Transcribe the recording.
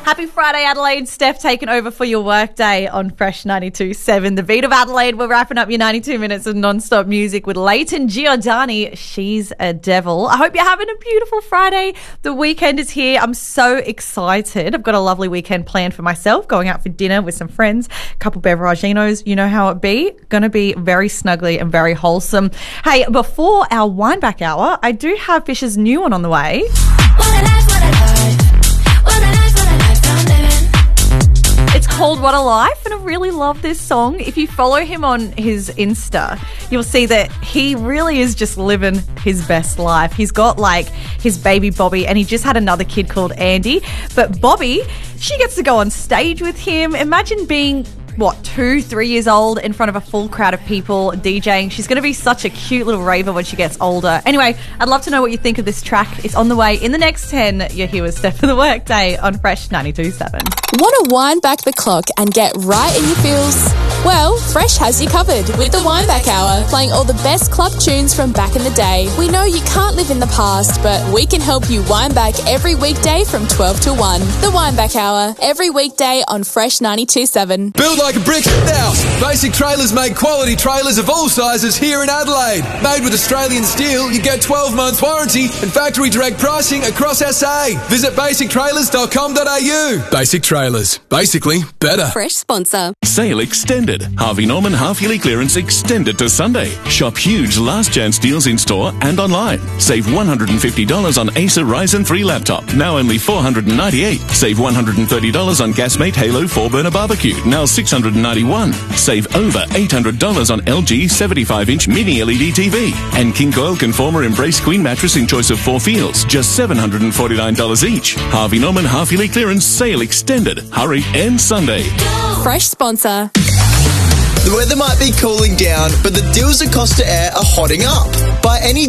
Happy Friday, Adelaide. Steph taking over for your workday on Fresh 92.7. The Beat of Adelaide. We're wrapping up your 92 minutes of non-stop music with Leighton Giordani. She's a devil. I hope you're having a beautiful Friday. The weekend is here. I'm so excited. I've got a lovely weekend planned for myself, going out for dinner with some friends, a couple beveraginos. You know how it be. Going to be very snuggly and very wholesome. Hey, before our wind back hour, I do have Fisher's new one on the way. It's called What a Life, and I really love this song. If you follow him on his Insta, you'll see that he really is just living his best life. He's got like his baby Bobby, and he just had another kid called Andy. But Bobby, she gets to go on stage with him. Imagine being 2-3 years old in front of a full crowd of people DJing. She's going to be such a cute little raver when she gets older. Anyway, I'd love to know what you think of this track. It's on the way in the next 10. You're here with Steph for the Workday on Fresh 92.7. Want to wind back the clock and get right in your feels? Well, Fresh has you covered with the Wind Back Hour, playing all the best club tunes from back in the day. We know you can't live in the past, but we can help you wind back every weekday from 12 to 1. The Wind Back Hour, every weekday on Fresh 92.7. Build like a brick house. Basic Trailers make quality trailers of all sizes here in Adelaide. Made with Australian steel, you get 12 months warranty and factory direct pricing across SA. Visit basictrailers.com.au. Basic Trailers. Basically better. Fresh sponsor. Sale extended. Harvey Norman half-yearly clearance extended to Sunday. Shop huge last chance deals in store and online. Save $150 on Acer Ryzen 3 laptop, now only $498. Save $130 on Gasmate Halo 4-burner barbecue, now $691. Save over $800 on LG 75-inch mini LED TV. And King Coil Conformer Embrace Queen mattress in choice of 4 feels, just $749 each. Harvey Norman half-yearly clearance sale extended. Hurry, and Sunday. Fresh sponsor. The weather might be cooling down, but the deals at Costa Air are hotting up. Buy any